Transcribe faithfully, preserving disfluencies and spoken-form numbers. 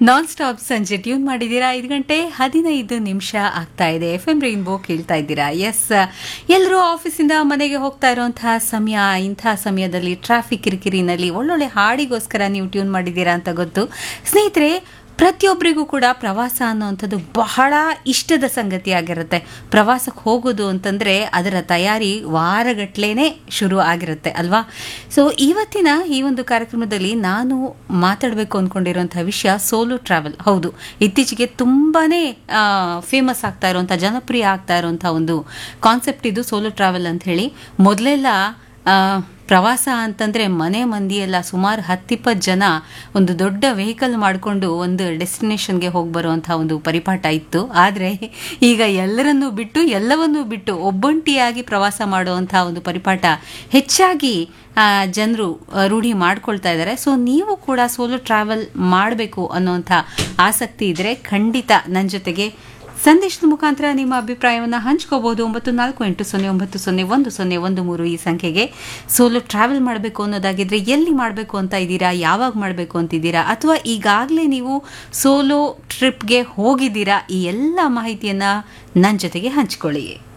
Non stop ಸಂಜೆ tune ಮಾಡಿದ್ದೀರಾ. ಐದು ಗಂಟೆ ಹದಿನೈದು ನಿಮಿಷ ಆಗ್ತಾ ಇದೆ. ಎಫ್ ಎಂ ರೈನ್ಬೋ ಕೇಳ್ತಾ ಇದ್ದೀರಾ. ಎಸ್, ಎಲ್ಲರೂ ಆಫೀಸಿಂದ ಮನೆಗೆ ಹೋಗ್ತಾ ಇರುವಂತಹ ಸಮಯ. ಇಂತಹ ಸಮಯದಲ್ಲಿ ಟ್ರಾಫಿಕ್ ಕಿರಿಕಿರಿನಲ್ಲಿ ಒಳ್ಳೊಳ್ಳೆ ಹಾಡಿಗೋಸ್ಕರ ನೀವು ಟ್ಯೂನ್ ಮಾಡಿದ್ದೀರಾ ಅಂತ ಗೊತ್ತು. ಸ್ನೇಹಿತರೆ, ಪ್ರತಿಯೊಬ್ಬರಿಗೂ ಕೂಡ ಪ್ರವಾಸ ಅನ್ನೋವಂಥದ್ದು ಬಹಳ ಇಷ್ಟದ ಸಂಗತಿ ಆಗಿರುತ್ತೆ. ಪ್ರವಾಸಕ್ಕೆ ಹೋಗೋದು ಅಂತಂದರೆ ಅದರ ತಯಾರಿ ವಾರಗಟ್ಲೆನೇ ಶುರು ಆಗಿರುತ್ತೆ ಅಲ್ವಾ. ಸೊ ಇವತ್ತಿನ ಈ ಒಂದು ಕಾರ್ಯಕ್ರಮದಲ್ಲಿ ನಾನು ಮಾತಾಡಬೇಕು ಅಂದ್ಕೊಂಡಿರುವಂಥ ವಿಷಯ ಸೋಲೋ ಟ್ರಾವೆಲ್. ಹೌದು, ಇತ್ತೀಚೆಗೆ ತುಂಬಾ ಫೇಮಸ್ ಆಗ್ತಾ ಇರುವಂಥ, ಜನಪ್ರಿಯ ಆಗ್ತಾ ಇರುವಂಥ ಒಂದು ಕಾನ್ಸೆಪ್ಟ್ ಇದು ಸೋಲೋ ಟ್ರಾವೆಲ್ ಅಂತ ಹೇಳಿ. ಮೊದಲೆಲ್ಲ ಪ್ರವಾಸ ಅಂತಂದರೆ ಮನೆ ಮಂದಿಯೆಲ್ಲ ಸುಮಾರು ಹತ್ತಿಪ್ಪತ್ತು ಜನ ಒಂದು ದೊಡ್ಡ ವೆಹಿಕಲ್ ಮಾಡಿಕೊಂಡು ಒಂದು ಡೆಸ್ಟಿನೇಷನ್ಗೆ ಹೋಗಿ ಬರುವಂಥ ಒಂದು ಪರಿಪಾಠ ಇತ್ತು. ಆದರೆ ಈಗ ಎಲ್ಲರನ್ನೂ ಬಿಟ್ಟು ಎಲ್ಲವನ್ನೂ ಬಿಟ್ಟು ಒಬ್ಬಂಟಿಯಾಗಿ ಪ್ರವಾಸ ಮಾಡುವಂಥ ಒಂದು ಪರಿಪಾಠ ಹೆಚ್ಚಾಗಿ ಜನರು ರೂಢಿ ಮಾಡ್ಕೊಳ್ತಾ ಇದ್ದಾರೆ. ಸೊ ನೀವು ಕೂಡ ಸೋಲೋ ಟ್ರಾವೆಲ್ ಮಾಡಬೇಕು ಅನ್ನೋಂಥ ಆಸಕ್ತಿ ಇದ್ದರೆ ಖಂಡಿತ ನನ್ನ ಜೊತೆಗೆ ಸಂದೇಶದ ಮುಖಾಂತರ ನಿಮ್ಮ ಅಭಿಪ್ರಾಯವನ್ನು ಹಂಚ್ಕೋಬಹುದು. ಒಂಬತ್ತು ನಾಲ್ಕು ಎಂಟು ಸೊನ್ನೆ ಒಂಬತ್ತು ಸೊನ್ನೆ ಒಂದು ಸೊನ್ನೆ ಒಂದು ಮೂರು ಈ ಸಂಖ್ಯೆಗೆ. ಸೋಲೋ ಟ್ರಾವೆಲ್ ಮಾಡಬೇಕು ಅನ್ನೋದಾಗಿದ್ರೆ ಎಲ್ಲಿ ಮಾಡಬೇಕು ಅಂತ ಇದ್ದೀರಾ, ಯಾವಾಗ ಮಾಡಬೇಕು ಅಂತಿದ್ದೀರಾ, ಅಥವಾ ಈಗಾಗಲೇ ನೀವು ಸೋಲೋ ಟ್ರಿಪ್ಗೆ ಹೋಗಿದ್ದೀರಾ, ಈ ಎಲ್ಲ ಮಾಹಿತಿಯನ್ನು ನನ್ನ ಜೊತೆಗೆ ಹಂಚ್ಕೊಳ್ಳಿ.